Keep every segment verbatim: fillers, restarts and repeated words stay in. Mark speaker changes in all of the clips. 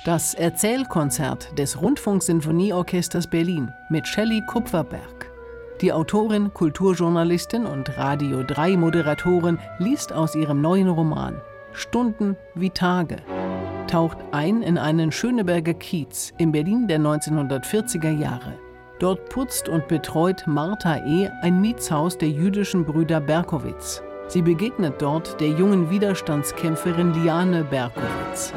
Speaker 1: Das Erzählkonzert des Rundfunksinfonieorchesters Berlin mit Shelley Kupferberg. Die Autorin, Kulturjournalistin und Radio drei Moderatorin liest aus ihrem neuen Roman Stunden wie Tage, taucht ein in einen Schöneberger Kiez im Berlin der neunzehnhundertvierziger Jahre. Dort putzt und betreut Martha E. ein Mietshaus der jüdischen Brüder Berkowitz. Sie begegnet dort der jungen Widerstandskämpferin Liane Berkowitz.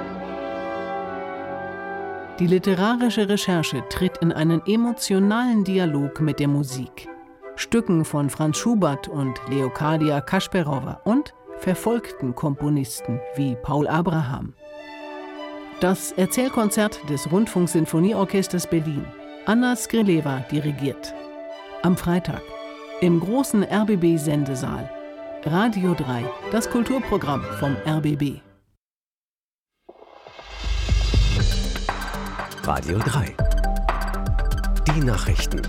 Speaker 1: Die literarische Recherche tritt in einen emotionalen Dialog mit der Musik. Stücken von Franz Schubert und Leocadia Kasperowa und verfolgten Komponisten wie Paul Abraham. Das Erzählkonzert des Rundfunksinfonieorchesters Berlin. Anna Skrileva dirigiert. Am Freitag im großen R B B-Sendesaal. Radio drei, das Kulturprogramm vom R B B.
Speaker 2: Radio drei. Die Nachrichten.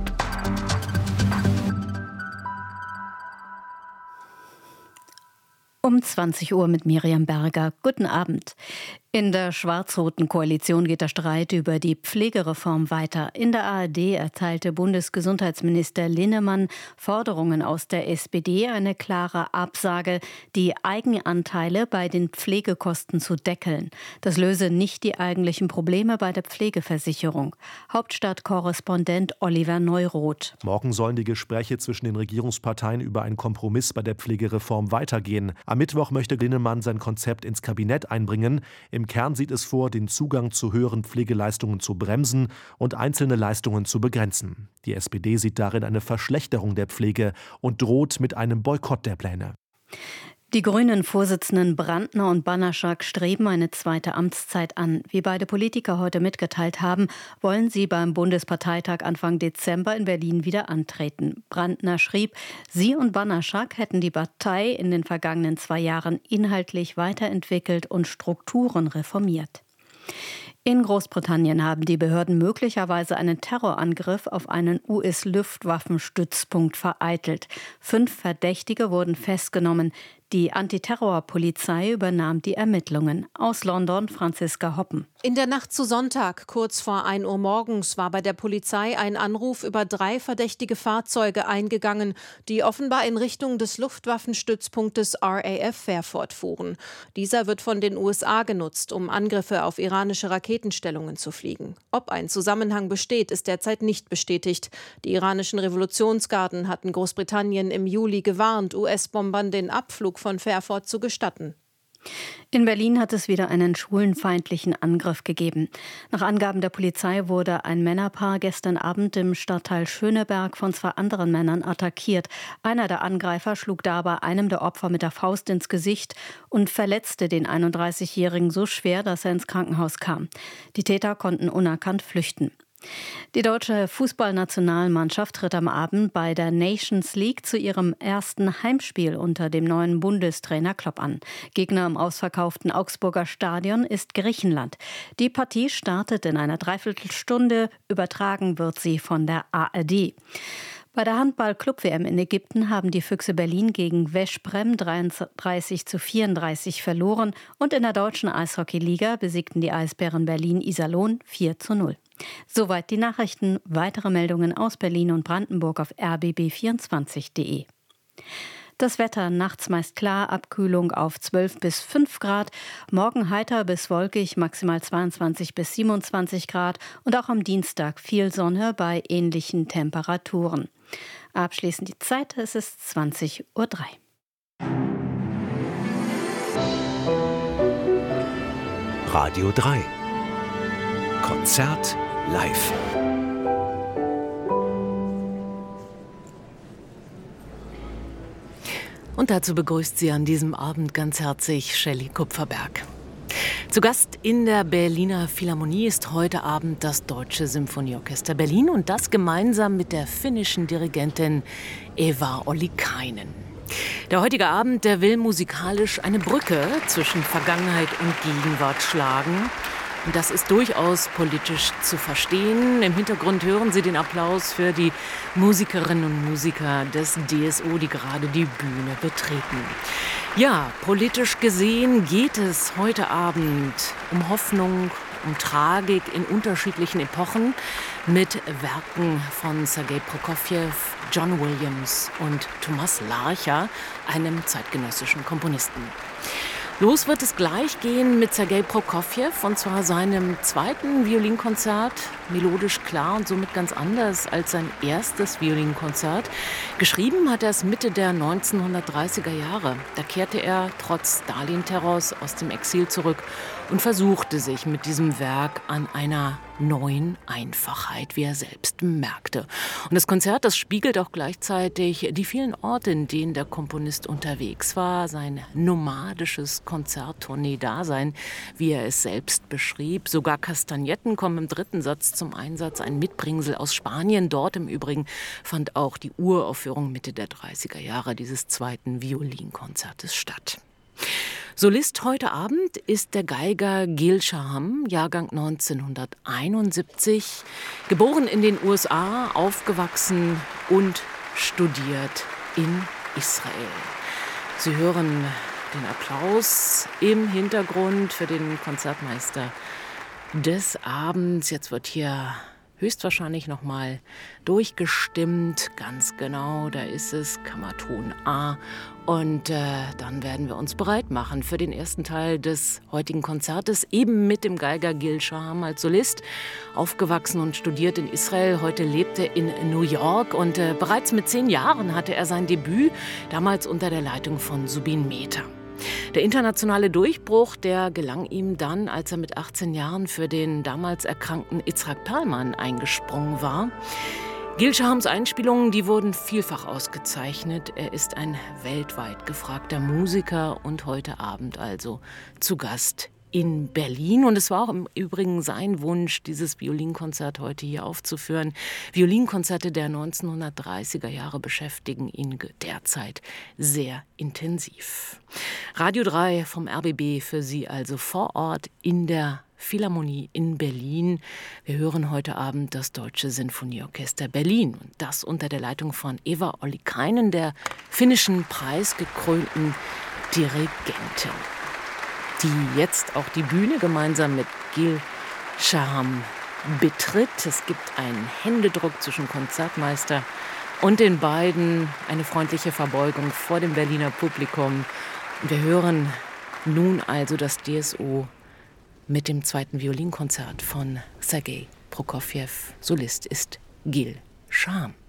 Speaker 3: Um zwanzig Uhr mit Miriam Berger. Guten Abend. In der schwarz-roten Koalition geht der Streit über die Pflegereform weiter. In der A R D erteilte Bundesgesundheitsminister Linnemann Forderungen aus der S P D eine klare Absage, die Eigenanteile bei den Pflegekosten zu deckeln. Das löse nicht die eigentlichen Probleme bei der Pflegeversicherung. Hauptstadtkorrespondent Oliver Neuroth.
Speaker 4: Morgen sollen die Gespräche zwischen den Regierungsparteien über einen Kompromiss bei der Pflegereform weitergehen. Am Mittwoch möchte Linnemann sein Konzept ins Kabinett einbringen. Im Kern sieht es vor, den Zugang zu höheren Pflegeleistungen zu bremsen und einzelne Leistungen zu begrenzen. Die S P D sieht darin eine Verschlechterung der Pflege und droht mit einem Boykott der Pläne.
Speaker 3: Die Grünen-Vorsitzenden Brandner und Banaszak streben eine zweite Amtszeit an. Wie beide Politiker heute mitgeteilt haben, wollen sie beim Bundesparteitag Anfang Dezember in Berlin wieder antreten. Brandner schrieb, sie und Banaszak hätten die Partei in den vergangenen zwei Jahren inhaltlich weiterentwickelt und Strukturen reformiert. In Großbritannien haben die Behörden möglicherweise einen Terrorangriff auf einen U S-Luftwaffenstützpunkt vereitelt. Fünf Verdächtige wurden festgenommen. Die Antiterrorpolizei übernahm die Ermittlungen. Aus London Franziska Hoppen.
Speaker 5: In der Nacht zu Sonntag, kurz vor ein Uhr morgens, war bei der Polizei ein Anruf über drei verdächtige Fahrzeuge eingegangen, die offenbar in Richtung des Luftwaffenstützpunktes R A F Fairford fuhren. Dieser wird von den U S A genutzt, um Angriffe auf iranische Raketenstellungen zu fliegen. Ob ein Zusammenhang besteht, ist derzeit nicht bestätigt. Die iranischen Revolutionsgarden hatten Großbritannien im Juli gewarnt, U S-Bombern den Abflug von Fairford zu gestatten.
Speaker 3: In Berlin hat es wieder einen schwulenfeindlichen Angriff gegeben. Nach Angaben der Polizei wurde ein Männerpaar gestern Abend im Stadtteil Schöneberg von zwei anderen Männern attackiert. Einer der Angreifer schlug dabei einem der Opfer mit der Faust ins Gesicht und verletzte den einunddreißigjährigen so schwer, dass er ins Krankenhaus kam. Die Täter konnten unerkannt flüchten. Die deutsche Fußballnationalmannschaft tritt am Abend bei der Nations League zu ihrem ersten Heimspiel unter dem neuen Bundestrainer Klopp an. Gegner im ausverkauften Augsburger Stadion ist Griechenland. Die Partie startet in einer Dreiviertelstunde, übertragen wird sie von der A R D. Bei der Handball-Club-W M in Ägypten haben die Füchse Berlin gegen Veszprem dreiunddreißig zu vierunddreißig verloren und in der deutschen Eishockey-Liga besiegten die Eisbären Berlin Iserlohn vier zu null. Soweit die Nachrichten. Weitere Meldungen aus Berlin und Brandenburg auf r b b vierundzwanzig punkt d e. Das Wetter nachts meist klar, Abkühlung auf zwölf bis fünf Grad. Morgen heiter bis wolkig, maximal zweiundzwanzig bis siebenundzwanzig Grad. Und auch am Dienstag viel Sonne bei ähnlichen Temperaturen. Abschließend die Zeit, es ist zwanzig Uhr drei.
Speaker 2: Radio drei. Konzert live.
Speaker 6: Und dazu begrüßt sie an diesem Abend ganz herzlich Shelley Kupferberg. Zu Gast in der Berliner Philharmonie ist heute Abend das Deutsche Symphonieorchester Berlin und das gemeinsam mit der finnischen Dirigentin Eva Ollikainen. Der heutige Abend, der will musikalisch eine Brücke zwischen Vergangenheit und Gegenwart schlagen. Und das ist durchaus politisch zu verstehen. Im Hintergrund hören Sie den Applaus für die Musikerinnen und Musiker des D S O, die gerade die Bühne betreten. Ja, politisch gesehen geht es heute Abend um Hoffnung um Tragik in unterschiedlichen Epochen mit Werken von Sergei Prokofjew, John Williams und Thomas Larcher, einem zeitgenössischen Komponisten. Los wird es gleich gehen mit Sergei Prokofjew, und zwar seinem zweiten Violinkonzert, melodisch klar und somit ganz anders als sein erstes Violinkonzert. Geschrieben hat er es Mitte der neunzehnhundertdreißiger Jahre. Da kehrte er trotz Stalin-Terrors aus dem Exil zurück und versuchte sich mit diesem Werk an einer neuen Einfachheit, wie er selbst merkte. Und das Konzert, das spiegelt auch gleichzeitig die vielen Orte, in denen der Komponist unterwegs war, sein nomadisches Konzerttournee-Dasein, wie er es selbst beschrieb. Sogar Kastagnetten kommen im dritten Satz zum Einsatz, ein Mitbringsel aus Spanien. Dort im Übrigen fand auch die Uraufführung Mitte der dreißiger Jahre dieses zweiten Violinkonzertes statt. Solist heute Abend ist der Geiger Gil Shaham, Jahrgang neunzehnhunderteinundsiebzig, geboren in den U S A, aufgewachsen und studiert in Israel. Sie hören den Applaus im Hintergrund für den Konzertmeister des Abends. Jetzt wird hier höchstwahrscheinlich nochmal durchgestimmt. Ganz genau, da ist es, Kammerton A. Und äh, dann werden wir uns bereit machen für den ersten Teil des heutigen Konzertes, eben mit dem Geiger Gil Shaham als Solist. Aufgewachsen und studiert in Israel, heute lebt er in New York und äh, bereits mit zehn Jahren hatte er sein Debüt, damals unter der Leitung von Zubin Mehta. Der internationale Durchbruch, der gelang ihm dann, als er mit achtzehn Jahren für den damals erkrankten Itzhak Perlman eingesprungen war. Gil Shahams Einspielungen, die wurden vielfach ausgezeichnet. Er ist ein weltweit gefragter Musiker und heute Abend also zu Gast in Berlin. Und es war auch im Übrigen sein Wunsch, dieses Violinkonzert heute hier aufzuführen. Violinkonzerte der neunzehnhundertdreißiger Jahre beschäftigen ihn derzeit sehr intensiv. Radio drei vom R B B für Sie also vor Ort in der Philharmonie in Berlin. Wir hören heute Abend das Deutsche Sinfonieorchester Berlin. Und das unter der Leitung von Eva Ollikainen, der finnischen preisgekrönten Dirigentin, die jetzt auch die Bühne gemeinsam mit Gil Shaham betritt. Es gibt einen Händedruck zwischen Konzertmeister und den beiden, eine freundliche Verbeugung vor dem Berliner Publikum. Und wir hören nun also das D S O mit dem zweiten Violinkonzert von Sergei Prokofjew. Solist ist Gil Shaham.